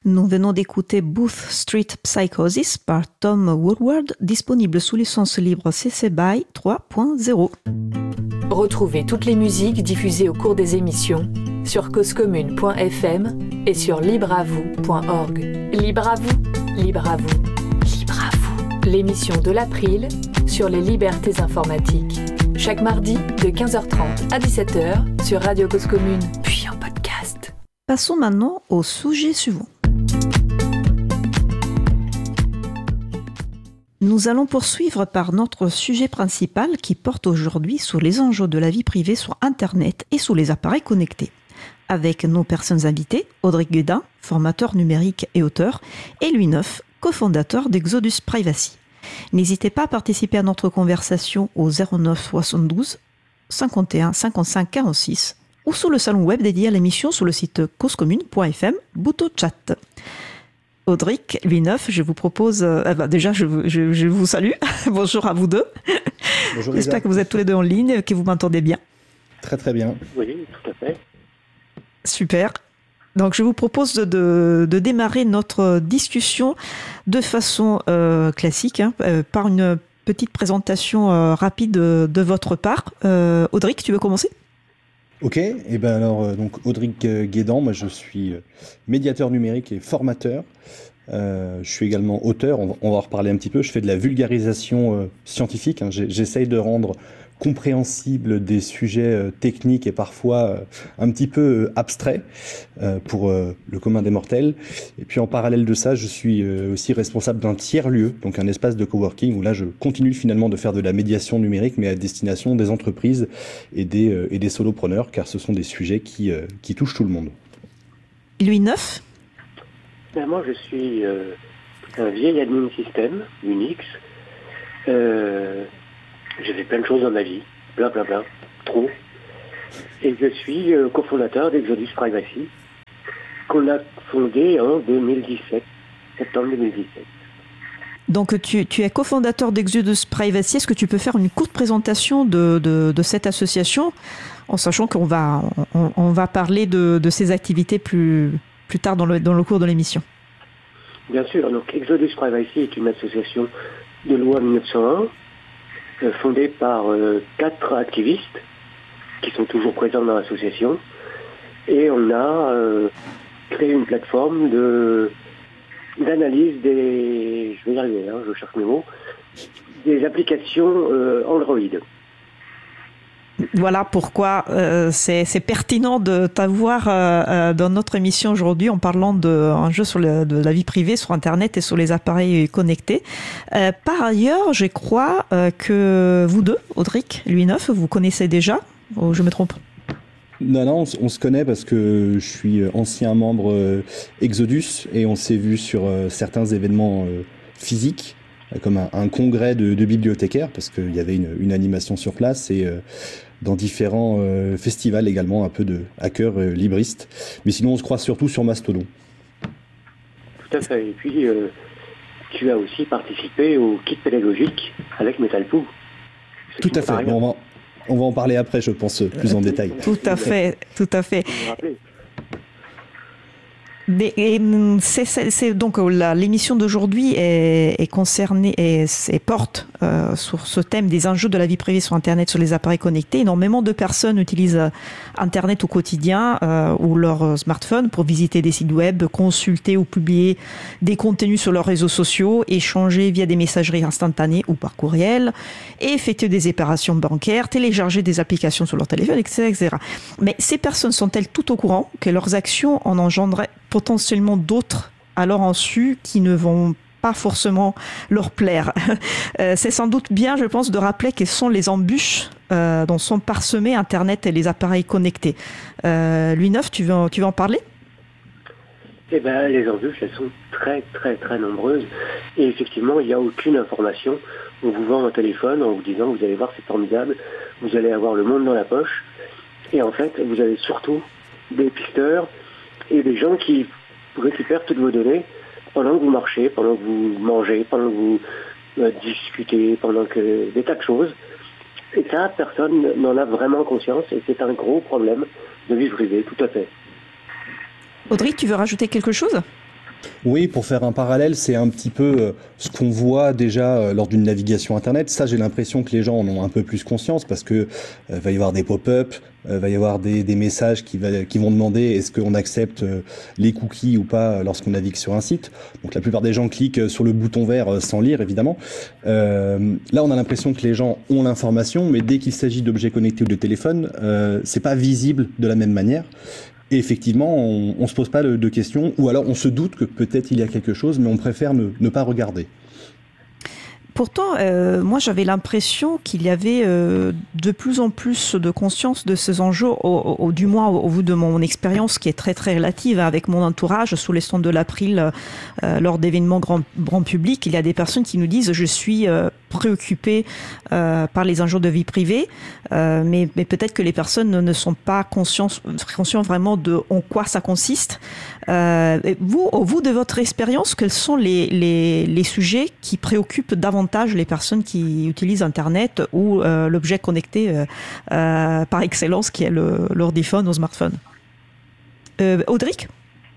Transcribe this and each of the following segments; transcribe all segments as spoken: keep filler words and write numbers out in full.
Nous venons d'écouter Booth Street Psychosis par Tom Woodward, disponible sous licence libre C C B Y trois point zéro. Retrouvez toutes les musiques diffusées au cours des émissions sur cause commune point f m et sur libre à vous point org. Libre à vous, libre à vous, libre à vous. L'émission de l'April sur les libertés informatiques. Chaque mardi de quinze heures trente à dix-sept heures sur Radio Cause Commune, puis en podcast. Passons maintenant au sujet suivant. Nous allons poursuivre par notre sujet principal qui porte aujourd'hui sur les enjeux de la vie privée sur Internet et sur les appareils connectés. Avec nos personnes invitées, Audric Guédin, formateur numérique et auteur, et Louis Neuf, cofondateur d'Exodus Privacy. N'hésitez pas à participer à notre conversation au zéro neuf soixante-douze cinquante et un cinquante-cinq quarante-six ou sur le salon web dédié à l'émission sur le site cause commune point f m, bouton chat. Audric, Louis Neuf, je vous propose... Euh, bah déjà, je, je, je vous salue. Bonjour à vous deux. Bonjour. J'espère que vous êtes tous les deux en ligne, que vous m'entendez bien. Très très bien. Oui, tout à fait. Super. Donc, je vous propose de, de, de démarrer notre discussion de façon euh, classique, hein, euh, par une petite présentation euh, rapide de, de votre part. Euh, Audric, tu veux commencer ? Ok, et ben alors euh, donc Audric Guédin, moi je suis euh, médiateur numérique et formateur. Euh, je suis également auteur, on, on va en reparler un petit peu. Je fais de la vulgarisation euh, scientifique, hein. J'essaye de rendre compréhensible des sujets euh, techniques et parfois euh, un petit peu euh, abstraits euh, pour euh, le commun des mortels. Et puis en parallèle de ça, je suis euh, aussi responsable d'un tiers-lieu, donc un espace de coworking où là je continue finalement de faire de la médiation numérique, mais à destination des entreprises et des, euh, et des solopreneurs, car ce sont des sujets qui, euh, qui touchent tout le monde. Louis Neuf. Ben, moi je suis euh, un vieil admin système, Unix. Euh, J'ai fait plein de choses dans ma vie, plein, plein, plein, trop. Et je suis euh, cofondateur d'Exodus Privacy, qu'on a fondé en deux mille dix-sept, septembre deux mille dix-sept. Donc, tu, tu es cofondateur d'Exodus Privacy. Est-ce que tu peux faire une courte présentation de, de, de cette association, en sachant qu'on va, on, on va parler de, de ses activités plus, plus tard dans le, dans le cours de l'émission. Bien sûr. Donc, Exodus Privacy est une association de loi mille neuf cent un, Euh, fondée par euh, quatre activistes qui sont toujours présents dans l'association, et on a euh, créé une plateforme de d'analyse des, je vais y arriver, hein, je cherche mes mots, des applications euh, Android. Voilà pourquoi euh, c'est, c'est pertinent de t'avoir euh, euh, dans notre émission aujourd'hui en parlant d'un jeu sur le, de la vie privée sur Internet et sur les appareils connectés. Euh, par ailleurs, je crois euh, que vous deux, Audric, Louis Neuf, vous connaissez déjà, ou je me trompe ? Non, non, on, on se connaît parce que je suis ancien membre euh, Exodus et on s'est vu sur euh, certains événements euh, physiques, comme un, un congrès de, de bibliothécaires, parce qu'il y avait une, une animation sur place, et euh, dans différents euh, festivals également, un peu de hackers euh, libristes. Mais sinon, on se croise surtout sur Mastodon. Tout à fait. Et puis, euh, tu as aussi participé au kit pédagogique avec Metalpoo. Tout à fait. Bon, on, va, on va en parler après, je pense, plus en détail. Tout à fait, tout à fait. Mais, et, c'est, c'est, c'est, donc la, l'émission d'aujourd'hui est, est concernée et, et porte euh, sur ce thème des enjeux de la vie privée sur Internet, sur les appareils connectés. Énormément de personnes utilisent Internet au quotidien euh, ou leur smartphone pour visiter des sites web, consulter ou publier des contenus sur leurs réseaux sociaux, échanger via des messageries instantanées ou par courriel, et effectuer des opérations bancaires, télécharger des applications sur leur téléphone, et cetera, et cetera. Mais ces personnes sont-elles toutes au courant que leurs actions en engendraient potentiellement d'autres à leur insu qui ne vont pas forcément leur plaire. Euh, c'est sans doute bien, je pense, de rappeler quelles sont les embûches euh, dont sont parsemés Internet et les appareils connectés. Euh, Louis Neuf, tu veux, tu veux en parler ? Eh bien, les embûches, elles sont très, très, très nombreuses. Et effectivement, il n'y a aucune information. On vous vend un téléphone en vous disant, vous allez voir, c'est formidable, vous allez avoir le monde dans la poche. Et en fait, vous avez surtout des pisteurs et des gens qui récupèrent toutes vos données pendant que vous marchez, pendant que vous mangez, pendant que vous euh, discutez, pendant que des tas de choses. Et ça, personne n'en a vraiment conscience, et c'est un gros problème de vie privée, tout à fait. Audrey, tu veux rajouter quelque chose ? Oui, pour faire un parallèle, c'est un petit peu euh, ce qu'on voit déjà euh, lors d'une navigation Internet. Ça, j'ai l'impression que les gens en ont un peu plus conscience parce que euh, va y avoir des pop-up, euh, va y avoir des, des messages qui, va, qui vont demander est-ce qu'on accepte euh, les cookies ou pas lorsqu'on navigue sur un site. Donc la plupart des gens cliquent sur le bouton vert euh, sans lire, évidemment. Euh, là, on a l'impression que les gens ont l'information, mais dès qu'il s'agit d'objets connectés ou de téléphones, euh, c'est pas visible de la même manière. Et effectivement, on ne se pose pas de, de questions, ou alors on se doute que peut-être il y a quelque chose, mais on préfère ne, ne pas regarder. Pourtant, euh, moi j'avais l'impression qu'il y avait euh, de plus en plus de conscience de ces enjeux, au, au, au, du moins au, au vu de mon expérience qui est très très relative avec mon entourage sous les stands de l'April euh, lors d'événements grand, grand public. Il y a des personnes qui nous disent je suis euh, préoccupé euh, par les enjeux de vie privée, euh, mais, mais peut-être que les personnes ne, ne sont pas conscientes, conscientes vraiment de en quoi ça consiste. Euh, vous, au vu de votre expérience, quels sont les, les, les sujets qui préoccupent davantage les personnes qui utilisent Internet ou euh, l'objet connecté euh, euh, par excellence qui est le, l'ordiphone ou smartphone? euh, Audric?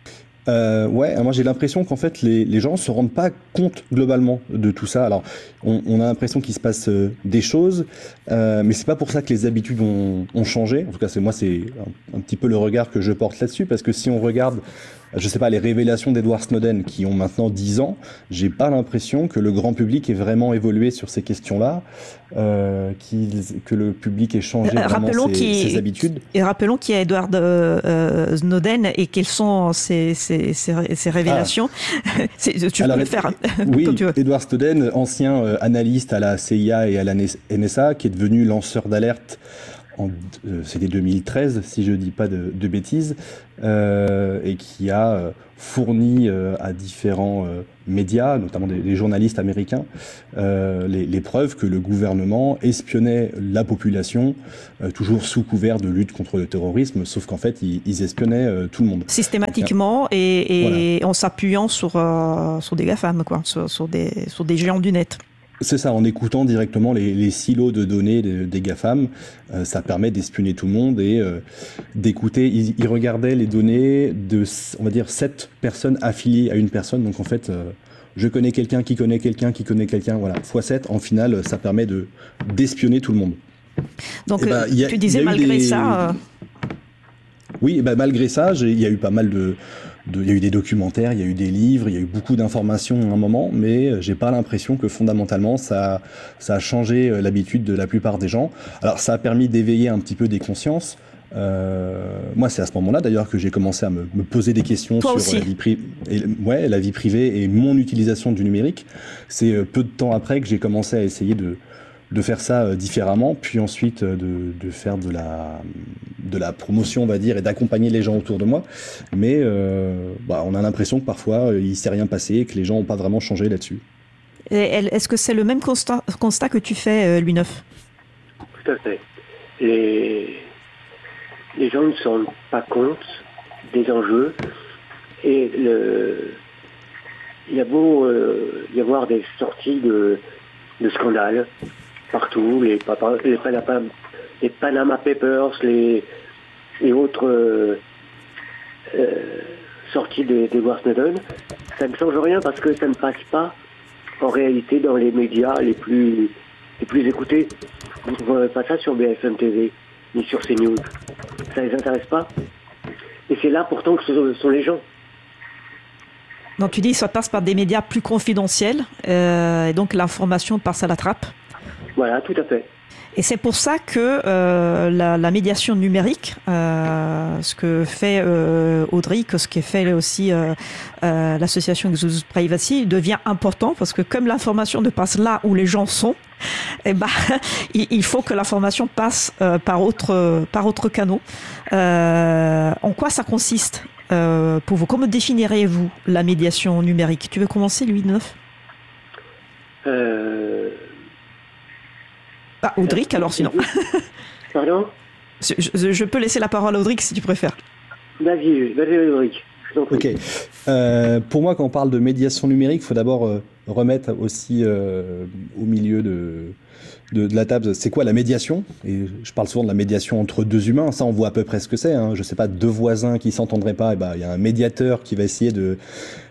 Euh, ouais, moi j'ai l'impression qu'en fait les, les gens se rendent pas compte globalement de tout ça. Alors on, on a l'impression qu'il se passe euh, des choses, euh, mais c'est pas pour ça que les habitudes ont, ont changé. En tout cas, c'est moi c'est un, un petit peu le regard que je porte là-dessus, parce que si on regarde, je sais pas, les révélations d'Edward Snowden qui ont maintenant dix ans, j'ai pas l'impression que le grand public ait vraiment évolué sur ces questions-là, euh, que le public ait changé euh, vraiment ses, ses habitudes. Et rappelons qui est Edward euh, Snowden et quelles sont ces, ces, ces, ces révélations. Ah. Tu Alors, peux le faire. Oui, Edward Snowden, ancien euh, analyste à la C I A et à la N S A, qui est devenu lanceur d'alerte. En, euh, c'était deux mille treize, si je dis pas de, de bêtises, euh, et qui a euh, fourni euh, à différents euh, médias, notamment des, des journalistes américains, euh, les, les preuves que le gouvernement espionnait la population, euh, toujours sous couvert de lutte contre le terrorisme, sauf qu'en fait, ils, ils espionnaient euh, tout le monde. Systématiquement. Donc, et, et voilà. En s'appuyant sur, euh, sur des GAFAM, quoi, sur, sur, des, sur des géants du net. C'est ça, en écoutant directement les, les silos de données des, des GAFAM, euh, ça permet d'espionner tout le monde et euh, d'écouter. Ils, ils regardaient les données de, on va dire, sept personnes affiliées à une personne. Donc en fait, euh, je connais quelqu'un qui connaît quelqu'un qui connaît quelqu'un. Voilà, fois sept, en final, ça permet de d'espionner tout le monde. Donc bah, euh, a, tu disais malgré des... ça. Euh... Oui, bah, malgré ça, il y a eu pas mal de. Il y a eu des documentaires, il y a eu des livres, il y a eu beaucoup d'informations à un moment, mais j'ai pas l'impression que fondamentalement ça, ça a changé l'habitude de la plupart des gens. Alors ça a permis d'éveiller un petit peu des consciences. Euh, moi, c'est à ce moment-là d'ailleurs que j'ai commencé à me, me poser des questions Toi sur aussi. la vie, pri- et, ouais, la vie privée et mon utilisation du numérique. C'est peu de temps après que j'ai commencé à essayer de de faire ça euh, différemment, puis ensuite euh, de, de faire de la, de la promotion, on va dire, et d'accompagner les gens autour de moi. Mais euh, bah, on a l'impression que parfois, euh, il ne s'est rien passé et que les gens n'ont pas vraiment changé là-dessus. Et est-ce que c'est le même constat, constat que tu fais, euh, Louis neuf? Tout à fait. Les, les gens ne se rendent pas compte des enjeux et le, il y a beau euh, y avoir des sorties de, de scandales partout, les, les, Panama, les Panama Papers, les, les autres euh, euh, sorties d'Edward Snowden, ça ne change rien parce que ça ne passe pas en réalité dans les médias les plus, les plus écoutés. Vous ne trouverez pas ça sur B F M T V ni sur CNews. Ça ne les intéresse pas. Et c'est là pourtant que ce sont les gens. Donc tu dis que ça passe par des médias plus confidentiels, euh, et donc l'information passe à la trappe. Voilà, tout à fait. Et c'est pour ça que euh, la, la médiation numérique, euh, ce que fait euh, Audric, ce que fait aussi euh, euh, l'association Exodus Privacy, devient important parce que comme l'information ne passe là où les gens sont, eh ben, il, il faut que l'information passe euh, par autre par autre canaux. Euh, en quoi ça consiste euh, pour vous? Comment définiriez-vous la médiation numérique? Tu veux commencer, Louis neuf? euh... Ah, Audric, alors sinon. Pardon? je, je, je peux laisser la parole à Audric si tu préfères. Vas-y, vas-y Audric. Ok. Euh, pour moi, quand on parle de médiation numérique, il faut d'abord euh, remettre aussi euh, au milieu de, de, de la table, c'est quoi la médiation? Et je parle souvent de la médiation entre deux humains. Ça, on voit à peu près ce que c'est. Hein. Je sais pas, deux voisins qui s'entendraient pas, et ben, il y a un médiateur qui va essayer de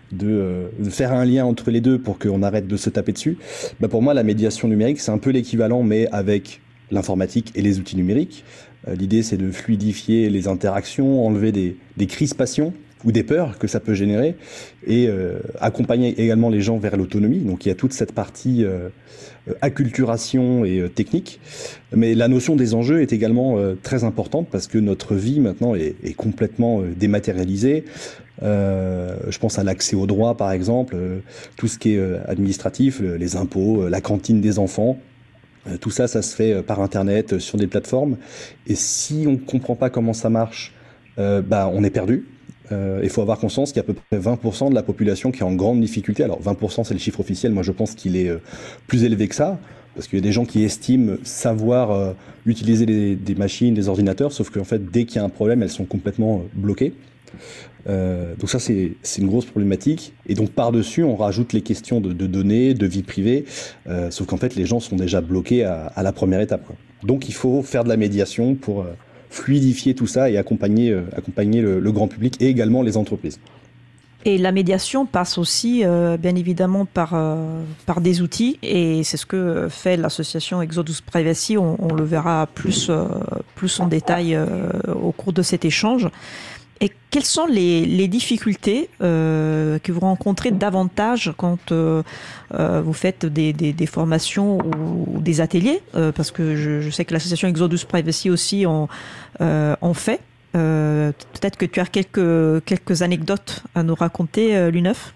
de, euh, de faire un lien entre les deux pour qu'on arrête de se taper dessus. Bah pour moi, la médiation numérique, c'est un peu l'équivalent, mais avec l'informatique et les outils numériques. Euh, l'idée, c'est de fluidifier les interactions, enlever des, des crispations ou des peurs que ça peut générer, et euh, accompagner également les gens vers l'autonomie. Donc il y a toute cette partie euh, acculturation et euh, technique, mais la notion des enjeux est également euh, très importante parce que notre vie maintenant est, est complètement euh, dématérialisée. Euh, je pense à l'accès aux droits par exemple, euh, tout ce qui est euh, administratif, euh, les impôts, euh, la cantine des enfants. Euh, tout ça, ça se fait euh, par internet, euh, sur des plateformes. Et si on ne comprend pas comment ça marche, euh, bah, on est perdu. Il euh, faut avoir conscience qu'il y a à peu près vingt pour cent de la population qui est en grande difficulté. Alors vingt pour cent c'est le chiffre officiel, moi je pense qu'il est euh, plus élevé que ça, parce qu'il y a des gens qui estiment savoir euh, utiliser les, des machines, des ordinateurs, sauf qu'en fait dès qu'il y a un problème, elles sont complètement euh, bloquées. Euh, donc ça c'est, c'est une grosse problématique, et donc par-dessus on rajoute les questions de, de données, de vie privée, euh, sauf qu'en fait les gens sont déjà bloqués à, à la première étape, quoi. Donc il faut faire de la médiation pour... Euh, fluidifier tout ça et accompagner, euh, accompagner le, le grand public et également les entreprises. Et la médiation passe aussi, euh, bien évidemment, par, euh, par des outils, et c'est ce que fait l'association Exodus Privacy. On, on le verra plus, euh, plus en détail euh, au cours de cet échange. Et quelles sont les, les difficultés euh, que vous rencontrez davantage quand euh, euh, vous faites des, des, des formations ou, ou des ateliers, euh, parce que je, je sais que l'association Exodus Privacy aussi en, euh, en fait. Euh, peut-être que tu as quelques, quelques anecdotes à nous raconter, euh, l'U neuf.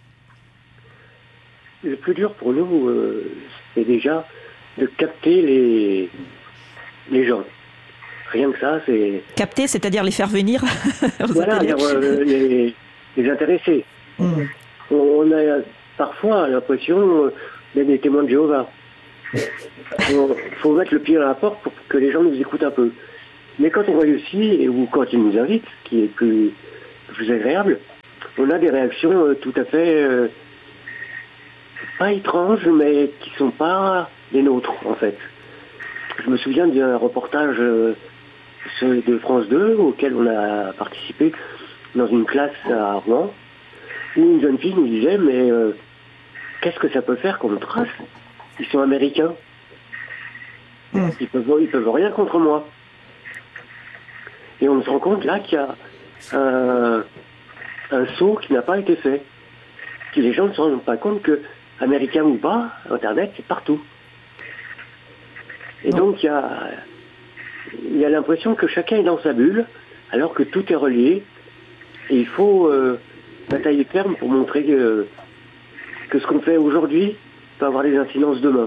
Le plus dur pour nous, euh, c'est déjà de capter les, les gens. Rien que ça, c'est... Capter, c'est-à-dire les faire venir Voilà, dire, euh, les, les intéresser. Mmh. On, on a parfois l'impression d'être des témoins de Jéhovah. Il faut mettre le pied à la porte pour que les gens nous écoutent un peu. Mais quand on réussit, ou quand ils nous invitent, ce qui est plus, plus agréable, on a des réactions euh, tout à fait... Euh, pas étranges, mais qui ne sont pas les nôtres, en fait. Je me souviens d'un reportage... Euh, de France deux, auquel on a participé dans une classe à Rouen, où une jeune fille nous disait, mais euh, qu'est-ce que ça peut faire comme trace? Ils sont américains. Ils peuvent, ils peuvent rien contre moi. Et on se rend compte là qu'il y a un, un saut qui n'a pas été fait. Que les gens ne se rendent pas compte que, américain ou pas, Internet, c'est partout. Et donc il y a... Il y a l'impression que chacun est dans sa bulle, alors que tout est relié. Et il faut euh, batailler ferme pour montrer que, que ce qu'on fait aujourd'hui peut avoir des incidences demain.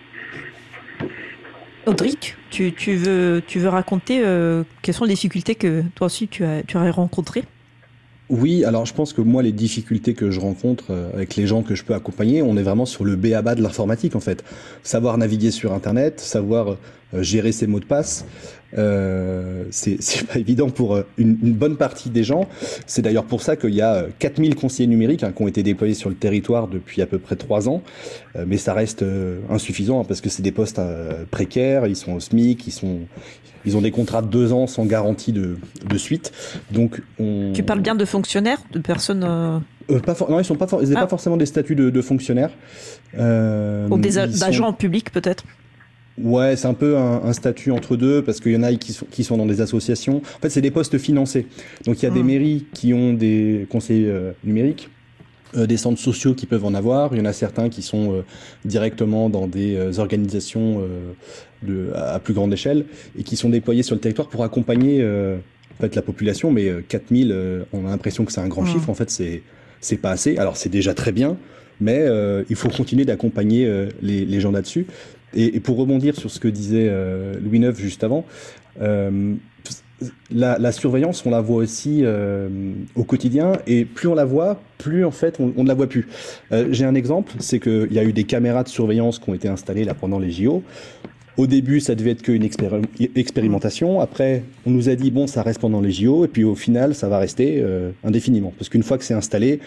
Audric, tu, tu, veux, tu veux raconter euh, quelles sont les difficultés que toi aussi tu as, tu as rencontrées ? Oui, alors je pense que moi, les difficultés que je rencontre euh, avec les gens que je peux accompagner, on est vraiment sur le b a ba de l'informatique en fait. Savoir naviguer sur Internet, savoir euh, gérer ses mots de passe, euh, c'est, c'est pas évident pour euh, une, une bonne partie des gens. C'est d'ailleurs pour ça qu'il y a quatre mille conseillers numériques hein, qui ont été déployés sur le territoire depuis à peu près trois ans. Euh, mais ça reste euh, insuffisant hein, parce que c'est des postes euh, précaires, ils sont au SMIC, ils sont... Ils ont des contrats de deux ans sans garantie de, de suite. Donc on... Tu parles bien de fonctionnaires, de personnes... Euh... Euh, pas for... Non, ils sont pas, for... ils ah. pas forcément des statuts de, de fonctionnaires. Euh, Ou des a... d'agents sont... publics peut-être. Ouais, c'est un peu un, un statut entre deux, parce qu'il y en a qui sont, qui sont dans des associations. En fait, c'est des postes financés. Donc il y a mmh. des mairies qui ont des conseillers euh, numériques. Euh, des centres sociaux qui peuvent en avoir. Il y en a certains qui sont euh, directement dans des euh, organisations euh, de, à, à plus grande échelle et qui sont déployés sur le territoire pour accompagner euh, en fait, la population. Mais euh, quatre mille, euh, on a l'impression que c'est un grand mmh. chiffre. En fait, c'est, c'est pas assez. Alors, c'est déjà très bien, mais euh, il faut continuer d'accompagner euh, les, les gens là-dessus. Et, et pour rebondir sur ce que disait euh, Louis neuf juste avant, euh, La, la surveillance, on la voit aussi euh, au quotidien, et plus on la voit, plus en fait on, on ne la voit plus. Euh, j'ai un exemple, c'est qu'il y a eu des caméras de surveillance qui ont été installées là pendant les J O. Au début, ça devait être qu'une expéri- expérimentation. Après, on nous a dit bon, ça reste pendant les J O, et puis au final, ça va rester euh, indéfiniment, parce qu'une fois que c'est installé,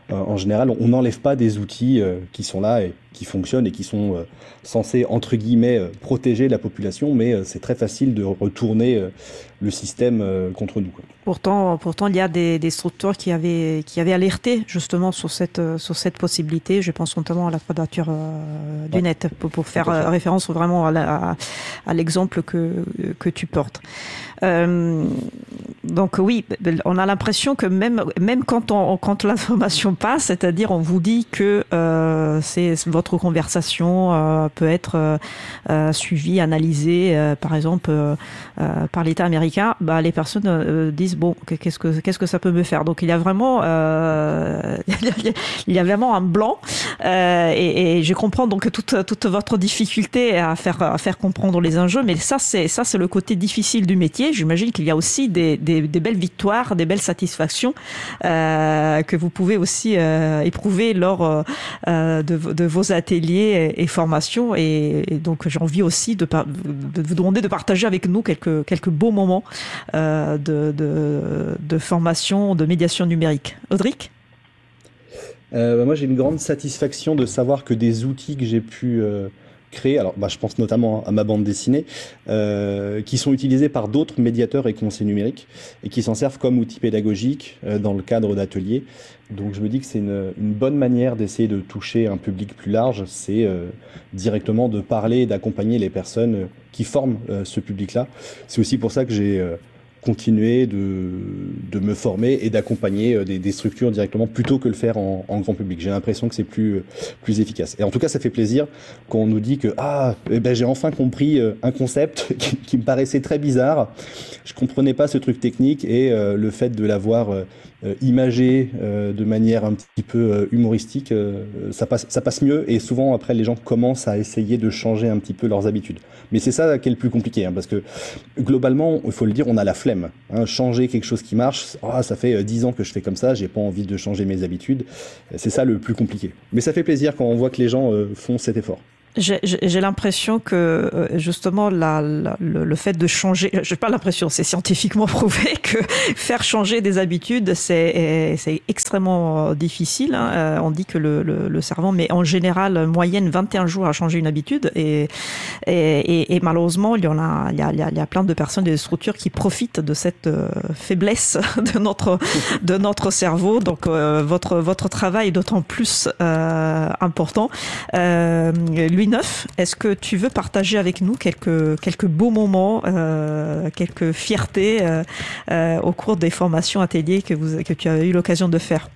euh, en général, on n'enlève pas des outils euh, qui sont là et qui fonctionnent et qui sont euh, censés, entre guillemets, euh, protéger la population, mais euh, c'est très facile de retourner euh, le système euh, contre nous, quoi. Pourtant, pourtant, il y a des, des structures qui avaient, qui avaient alerté justement sur cette, sur cette possibilité. Je pense notamment à la Quadrature euh, du ouais. Net, pour, pour faire euh, référence vraiment à, la, à, à l'exemple que, que tu portes. Euh, donc oui, on a l'impression que même, même quand, on, quand l'information passe, c'est-à-dire on vous dit que euh, c'est, votre conversation euh, peut être euh, suivie, analysée, euh, par exemple, euh, euh, par l'État américain, bah, les personnes euh, disent bon, qu'est-ce que qu'est-ce que ça peut me faire? Donc il y a vraiment euh, il y a vraiment un blanc euh, et, et je comprends donc toute toute votre difficulté à faire à faire comprendre les enjeux, mais ça c'est ça c'est le côté difficile du métier. J'imagine qu'il y a aussi des des, des belles victoires, des belles satisfactions euh, que vous pouvez aussi euh, éprouver lors euh, de, de vos ateliers et, et formations et, et donc j'ai envie aussi de, de vous demander de partager avec nous quelques quelques beaux moments euh, de, de de formation, de médiation numérique. Audric ? euh, bah Moi, j'ai une grande satisfaction de savoir que des outils que j'ai pu euh, créer, alors bah, je pense notamment à ma bande dessinée, euh, qui sont utilisés par d'autres médiateurs et conseillers numériques et qui s'en servent comme outils pédagogiques euh, dans le cadre d'ateliers. Donc je me dis que c'est une, une bonne manière d'essayer de toucher un public plus large, c'est euh, directement de parler et d'accompagner les personnes qui forment euh, ce public-là. C'est aussi pour ça que j'ai... Euh, continuer de, de me former et d'accompagner des, des structures directement plutôt que le faire en, en grand public. J'ai l'impression que c'est plus, plus efficace. Et en tout cas, ça fait plaisir quand on nous dit que ah, eh ben, j'ai enfin compris un concept qui, qui me paraissait très bizarre. Je comprenais pas ce truc technique et euh, le fait de l'avoir euh, imagé euh, de manière un petit peu euh, humoristique, euh, ça passe, ça passe mieux et souvent après les gens commencent à essayer de changer un petit peu leurs habitudes. Mais c'est ça qui est le plus compliqué, hein, parce que globalement, il faut le dire, on a la flemme. Hein, changer quelque chose qui marche, oh, ça fait dix ans que je fais comme ça, j'ai pas envie de changer mes habitudes. C'est ça le plus compliqué. Mais ça fait plaisir quand on voit que les gens euh, font cet effort. J'ai, j'ai l'impression que justement la, la, le, le fait de changer, j'ai pas l'impression, c'est scientifiquement prouvé que faire changer des habitudes c'est, c'est extrêmement difficile. Hein. On dit que le, le, le cerveau met en général moyenne vingt et un jours à changer une habitude et, et, et, et malheureusement il y en a, il y a, il y a plein de personnes et de structures qui profitent de cette faiblesse de notre de notre cerveau. Donc euh, votre votre travail est d'autant plus euh, important. Euh, lui Neuf, est-ce que tu veux partager avec nous quelques, quelques beaux moments, euh, quelques fiertés euh, euh, au cours des formations ateliers que, vous, que tu as eu l'occasion de faire?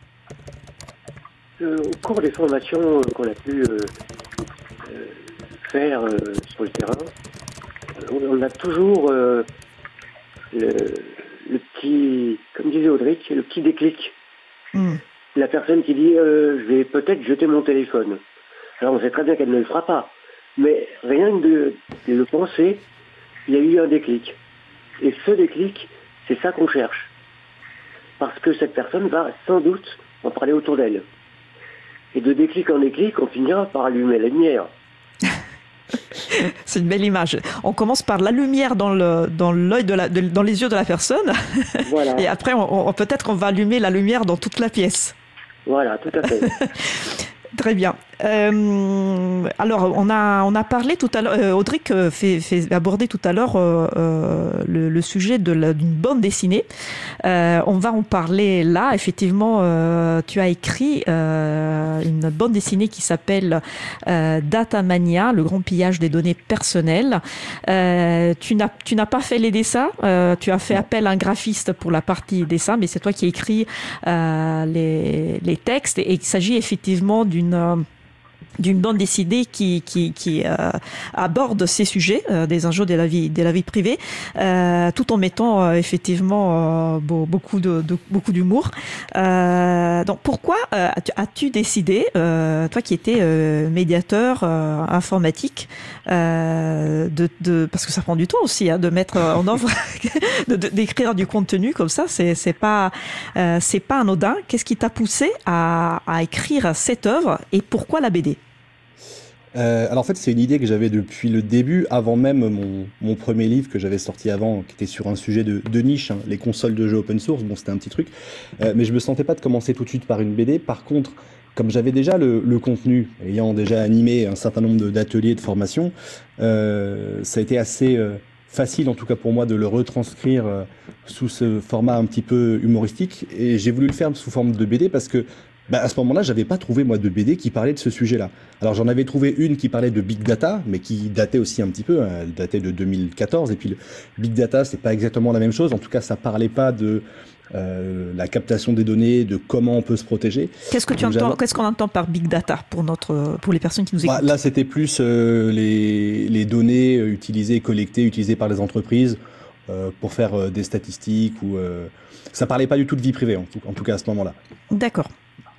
euh, Au cours des formations qu'on a pu euh, euh, faire euh, sur le terrain, on a toujours euh, le, le petit, comme disait Audric, le petit déclic. Mm. La personne qui dit euh, « je vais peut-être jeter mon téléphone ». Alors on sait très bien qu'elle ne le fera pas, mais rien que de, de le penser, il y a eu un déclic. Et ce déclic, c'est ça qu'on cherche. Parce que cette personne va sans doute en parler autour d'elle. Et de déclic en déclic, on finira par allumer la lumière. C'est une belle image. On commence par la lumière dans le dans l'œil de la de, dans les yeux de la personne. Voilà. Et après, on, on, peut-être qu'on va allumer la lumière dans toute la pièce. Voilà, tout à fait. Très bien. Euh, alors, on a on a parlé tout à l'heure. Euh, Audric fait, fait aborder tout à l'heure euh, euh, le, le sujet de la, d'une bande dessinée. Euh, on va en parler là. Effectivement, euh, tu as écrit euh, une bande dessinée qui s'appelle euh, Datamania, le grand pillage des données personnelles. Euh, tu n'as tu n'as pas fait les dessins. Euh, tu as fait appel à un graphiste pour la partie dessin, mais c'est toi qui as écrit euh, les les textes. Et il s'agit effectivement d'une euh, d'une bande dessinée qui qui qui euh, aborde ces sujets euh, des enjeux de la vie de la vie privée, euh, tout en mettant euh, effectivement euh, beaucoup de, de beaucoup d'humour. Euh, donc pourquoi euh, as-tu, as-tu décidé, euh, toi qui étais euh, médiateur euh, informatique, euh, de, de parce que ça prend du temps aussi hein, de mettre en œuvre, de, de, d'écrire du contenu comme ça, c'est c'est pas euh, c'est pas anodin. Qu'est-ce qui t'a poussé à à écrire cette œuvre et pourquoi la B D? Euh, alors en fait, c'est une idée que j'avais depuis le début, avant même mon, mon premier livre que j'avais sorti avant, qui était sur un sujet de, de niche, hein, les consoles de jeux open source. Bon, c'était un petit truc, euh, mais je me sentais pas de commencer tout de suite par une B D. Par contre, comme j'avais déjà le, le contenu, ayant déjà animé un certain nombre de, d'ateliers de formation, euh, ça a été assez euh, facile, en tout cas pour moi, de le retranscrire euh, sous ce format un petit peu humoristique. Et j'ai voulu le faire sous forme de B D parce que bah, à ce moment-là, j'avais pas trouvé moi de B D qui parlait de ce sujet-là. Alors j'en avais trouvé une qui parlait de big data, mais qui datait aussi un petit peu. Hein, elle datait de deux mille quatorze. Et puis le big data, c'est pas exactement la même chose. En tout cas, ça parlait pas de euh, la captation des données, de comment on peut se protéger. Qu'est-ce que tu Donc, entends j'avais... Qu'est-ce qu'on entend par big data pour notre pour les personnes qui nous écoutent? Bah, là, c'était plus euh, les les données utilisées, collectées, utilisées par les entreprises euh, pour faire euh, des statistiques ou euh... ça parlait pas du tout de vie privée en tout, en tout cas à ce moment-là. D'accord.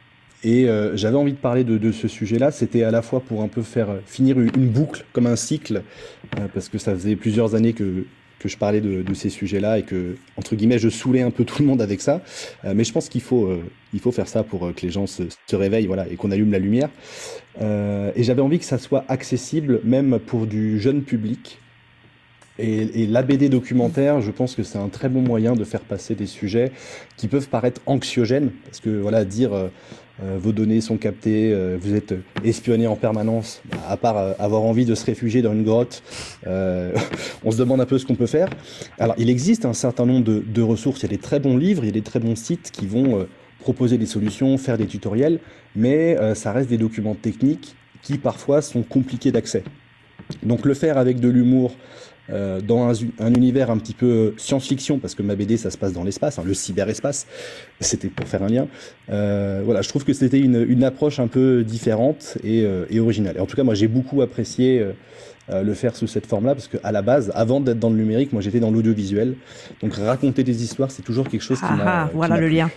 Et euh, j'avais envie de parler de, de ce sujet-là. C'était à la fois pour un peu faire euh, finir une, une boucle, comme un cycle, euh, parce que ça faisait plusieurs années que, que je parlais de, de ces sujets-là et que, entre guillemets, je saoulais un peu tout le monde avec ça. Euh, mais je pense qu'il faut, euh, il faut faire ça pour euh, que les gens se, se réveillent, voilà, et qu'on allume la lumière. Euh, et j'avais envie que ça soit accessible, même pour du jeune public. Et, et l'A B D documentaire, je pense que c'est un très bon moyen de faire passer des sujets qui peuvent paraître anxiogènes, parce que voilà, dire euh, euh, vos données sont captées, euh, vous êtes espionné en permanence, bah, à part euh, avoir envie de se réfugier dans une grotte, euh, on se demande un peu ce qu'on peut faire. Alors, il existe un certain nombre de, de ressources, il y a des très bons livres, il y a des très bons sites qui vont euh, proposer des solutions, faire des tutoriels, mais euh, ça reste des documents techniques qui parfois sont compliqués d'accès. Donc le faire avec de l'humour, Euh, dans un, un univers un petit peu science-fiction, parce que ma B D, ça se passe dans l'espace, hein, le cyberespace, c'était pour faire un lien. Euh, voilà, je trouve que c'était une, une approche un peu différente et, euh, et originale. Et en tout cas, moi, j'ai beaucoup apprécié euh, le faire sous cette forme-là, parce qu'à la base, avant d'être dans le numérique, moi, j'étais dans l'audiovisuel. Donc, raconter des histoires, c'est toujours quelque chose qui ah, m'a... Ah, voilà qui m'a le plu. lien.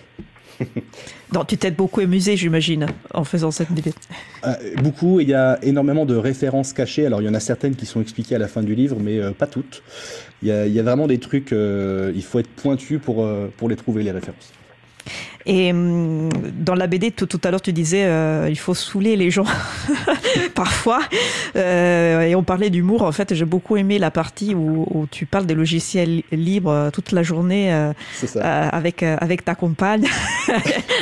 Donc, tu t'es beaucoup amusé, j'imagine, en faisant cette B D. Euh, beaucoup, il y a énormément de références cachées. Alors, il y en a certaines qui sont expliquées à la fin du livre, mais euh, pas toutes. Il y a, il y a vraiment des trucs, euh, il faut être pointu pour, euh, pour les trouver, les références. Et hum, dans la B D, tout, tout à l'heure, tu disais euh, il faut saouler les gens parfois. Euh, et on parlait d'humour. En fait, j'ai beaucoup aimé la partie où, où tu parles des logiciels libres toute la journée euh, C'est ça. euh, avec, euh, avec ta compagne.